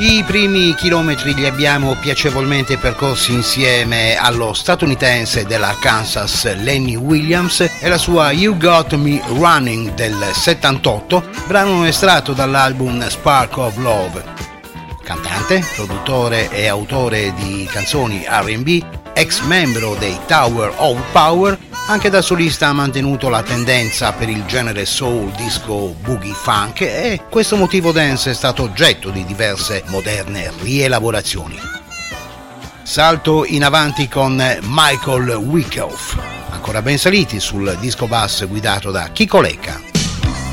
I primi chilometri li abbiamo piacevolmente percorsi insieme allo statunitense dell'Arkansas Lenny Williams e la sua You Got Me Running del 78, brano estratto dall'album Spark of Love. Cantante, produttore e autore di canzoni R&B, ex membro dei Tower of Power, anche da solista ha mantenuto la tendenza per il genere soul, disco, boogie, funk e questo motivo dance è stato oggetto di diverse moderne rielaborazioni. Salto in avanti con Michael Wyckoff, ancora ben saliti sul disco bass guidato da Chico Lecca.